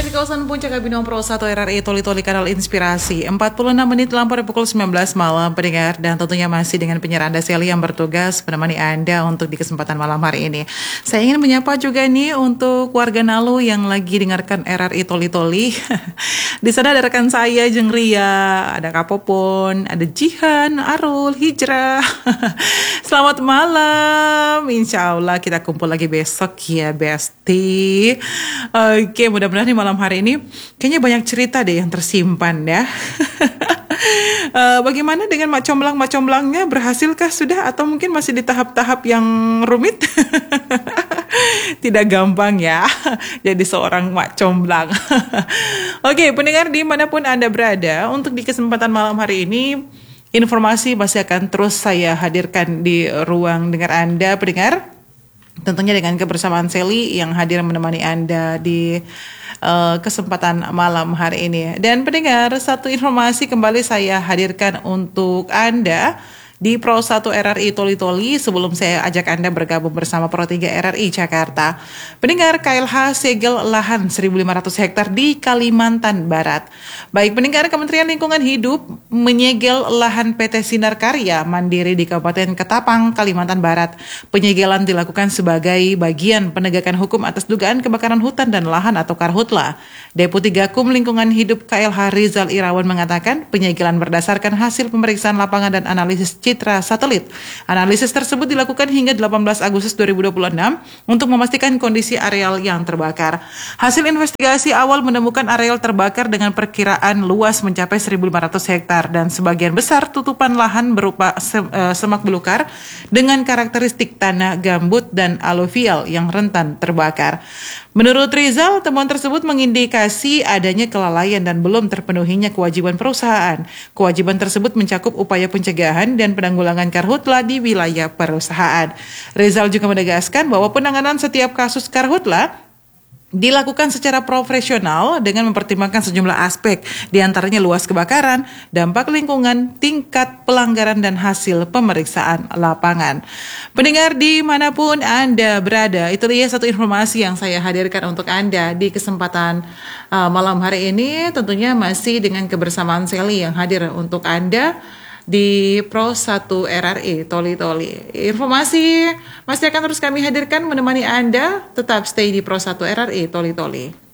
Dari kawasan Puncak Abinong Pro 1 RRI Toli-Toli Kanal Inspirasi 46 menit lampau pukul 19 malam pendengar. Dan tentunya masih dengan penyiar Anda Sally yang bertugas menemani Anda untuk di kesempatan malam hari ini. Saya ingin menyapa juga nih untuk warga Nalu yang lagi dengarkan RRI Toli-Toli. Di sana ada rekan saya Jeng Ria, ada Kapopon, ada Jihan, Arul, Hijrah. Selamat malam. Insya Allah kita kumpul lagi besok ya Besti. Oke, mudah-mudahan nih malam hari ini kayaknya banyak cerita deh yang tersimpan ya. Bagaimana dengan Mak Comblang-Mak Comblangnya, berhasilkah sudah atau mungkin masih di tahap-tahap yang rumit? Tidak gampang ya jadi seorang Mak Comblang. Oke, pendengar dimanapun Anda berada, untuk di kesempatan malam hari ini informasi masih akan terus saya hadirkan di ruang dengar Anda pendengar. Tentunya dengan kebersamaan Sally yang hadir menemani Anda di kesempatan malam hari ini. Dan pendengar, satu informasi kembali saya hadirkan untuk Anda di Pro 1 RRI Toli-Toli sebelum saya ajak Anda bergabung bersama Pro 3 RRI Jakarta. Pendengar, KLH segel lahan 1.500 hektar di Kalimantan Barat. Baik pendengar, Kementerian Lingkungan Hidup menyegel lahan PT Sinar Karya Mandiri di Kabupaten Ketapang, Kalimantan Barat. Penyegelan dilakukan sebagai bagian penegakan hukum atas dugaan kebakaran hutan dan lahan atau Karhutla. Deputi Gakum Lingkungan Hidup KLH Rizal Irawan mengatakan penyegelan berdasarkan hasil pemeriksaan lapangan dan analisis citra satelit. Analisis tersebut dilakukan hingga 18 Agustus 2026 untuk memastikan kondisi areal yang terbakar. Hasil investigasi awal menemukan areal terbakar dengan perkiraan luas mencapai 1.500 hektar dan sebagian besar tutupan lahan berupa semak belukar dengan karakteristik tanah gambut dan aluvial yang rentan terbakar. Menurut Rizal, temuan tersebut mengindikasi adanya kelalaian dan belum terpenuhinya kewajiban perusahaan. Kewajiban tersebut mencakup upaya pencegahan dan penanggulangan karhutla di wilayah perusahaan. Rizal juga menegaskan bahwa penanganan setiap kasus karhutla dilakukan secara profesional dengan mempertimbangkan sejumlah aspek, diantaranya luas kebakaran, dampak lingkungan, tingkat pelanggaran, dan hasil pemeriksaan lapangan. Pendengar dimanapun Anda berada, itu dia satu informasi yang saya hadirkan untuk Anda di kesempatan malam hari ini. Tentunya masih dengan kebersamaan Sally yang hadir untuk Anda di Pro 1 RRI Toli-Toli. Informasi masih akan terus kami hadirkan menemani Anda. Tetap stay di Pro 1 RRI Toli-Toli.